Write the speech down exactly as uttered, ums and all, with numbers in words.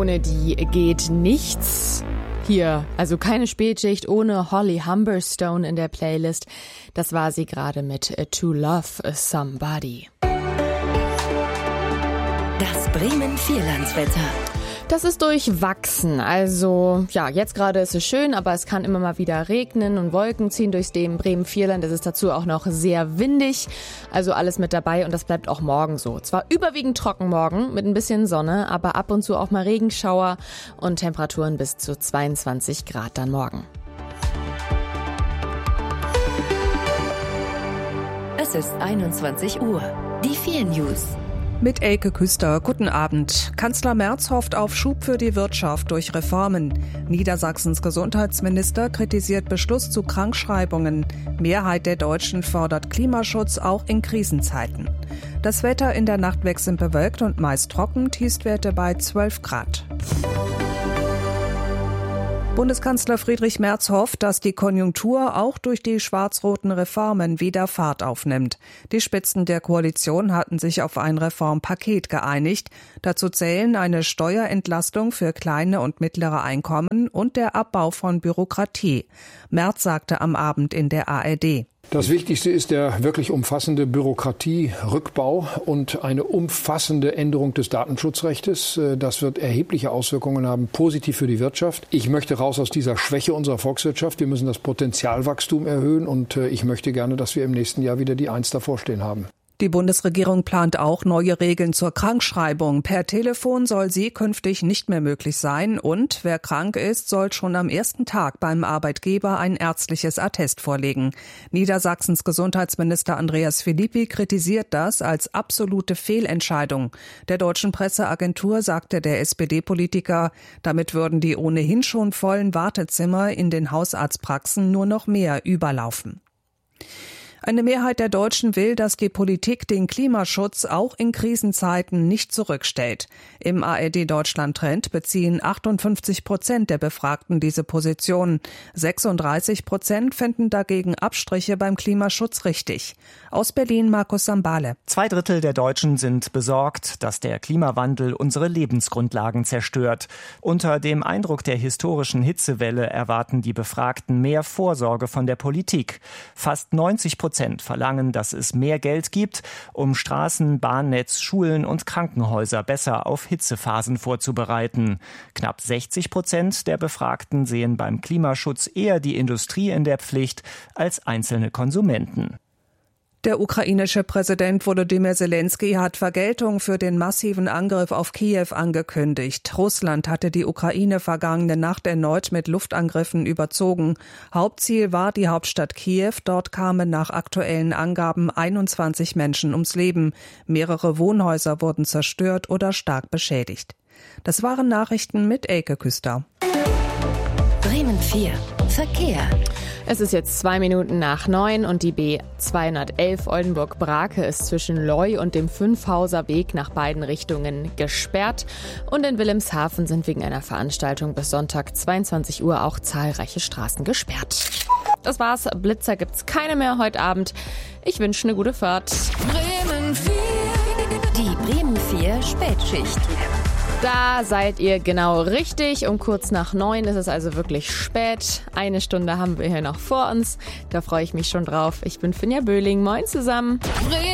ohne die geht nichts. Hier, also keine Spätschicht ohne Holly Humberstone in der Playlist. Das war sie gerade mit To Love Somebody. Das Bremen-Vierlandswetter. Das ist durchwachsen. Also, ja, jetzt gerade ist es schön, aber es kann immer mal wieder regnen und Wolken ziehen durchs Bremen-Vierland. Es ist dazu auch noch sehr windig. Also alles mit dabei und das bleibt auch morgen so. Zwar überwiegend trocken morgen mit ein bisschen Sonne, aber ab und zu auch mal Regenschauer und Temperaturen bis zu zweiundzwanzig Grad dann morgen. Es ist einundzwanzig Uhr. Die vier News. Mit Elke Küster, guten Abend. Kanzler Merz hofft auf Schub für die Wirtschaft durch Reformen. Niedersachsens Gesundheitsminister kritisiert Beschluss zu Krankschreibungen. Mehrheit der Deutschen fordert Klimaschutz auch in Krisenzeiten. Das Wetter in der Nacht wechselnd bewölkt und meist trocken, Tiefstwerte bei zwölf Grad. Bundeskanzler Friedrich Merz hofft, dass die Konjunktur auch durch die schwarz-roten Reformen wieder Fahrt aufnimmt. Die Spitzen der Koalition hatten sich auf ein Reformpaket geeinigt. Dazu zählen eine Steuerentlastung für kleine und mittlere Einkommen und der Abbau von Bürokratie. Merz sagte am Abend in der A R D: Das Wichtigste ist der wirklich umfassende Bürokratierückbau und eine umfassende Änderung des Datenschutzrechts. Das wird erhebliche Auswirkungen haben, positiv für die Wirtschaft. Ich möchte raus aus dieser Schwäche unserer Volkswirtschaft. Wir müssen das Potenzialwachstum erhöhen und ich möchte gerne, dass wir im nächsten Jahr wieder die Eins davor stehen haben. Die Bundesregierung plant auch neue Regeln zur Krankschreibung. Per Telefon soll sie künftig nicht mehr möglich sein und wer krank ist, soll schon am ersten Tag beim Arbeitgeber ein ärztliches Attest vorlegen. Niedersachsens Gesundheitsminister Andreas Philippi kritisiert das als absolute Fehlentscheidung. Der deutschen Presseagentur sagte der S P D-Politiker, damit würden die ohnehin schon vollen Wartezimmer in den Hausarztpraxen nur noch mehr überlaufen. Eine Mehrheit der Deutschen will, dass die Politik den Klimaschutz auch in Krisenzeiten nicht zurückstellt. Im A R D Deutschland Trend beziehen achtundfünfzig Prozent der Befragten diese Position. sechsunddreißig Prozent fänden dagegen Abstriche beim Klimaschutz richtig. Aus Berlin Markus Sambale. Zwei Drittel der Deutschen sind besorgt, dass der Klimawandel unsere Lebensgrundlagen zerstört. Unter dem Eindruck der historischen Hitzewelle erwarten die Befragten mehr Vorsorge von der Politik. Fast neunzig Prozent verlangen, dass es mehr Geld gibt, um Straßen, Bahnnetz, Schulen und Krankenhäuser besser auf Hitzephasen vorzubereiten. Knapp sechzig Prozent der Befragten sehen beim Klimaschutz eher die Industrie in der Pflicht als einzelne Konsumenten. Der ukrainische Präsident Volodymyr Zelensky hat Vergeltung für den massiven Angriff auf Kiew angekündigt. Russland hatte die Ukraine vergangene Nacht erneut mit Luftangriffen überzogen. Hauptziel war die Hauptstadt Kiew. Dort kamen nach aktuellen Angaben einundzwanzig Menschen ums Leben. Mehrere Wohnhäuser wurden zerstört oder stark beschädigt. Das waren Nachrichten mit Elke Küster. Bremen vier. Verkehr. Es ist jetzt zwei Minuten nach neun und die B zweihundertelf Oldenburg-Brake ist zwischen Leu und dem Fünfhauser Weg nach beiden Richtungen gesperrt. Und in Wilhelmshaven sind wegen einer Veranstaltung bis Sonntag zweiundzwanzig Uhr auch zahlreiche Straßen gesperrt. Das war's. Blitzer gibt's keine mehr heute Abend. Ich wünsche eine gute Fahrt. Bremen vier. Die Bremen vier Spätschicht. Da seid ihr genau richtig. Um kurz nach neun ist es also wirklich spät. Eine Stunde haben wir hier noch vor uns. Da freue ich mich schon drauf. Ich bin Finja Böhling. Moin zusammen.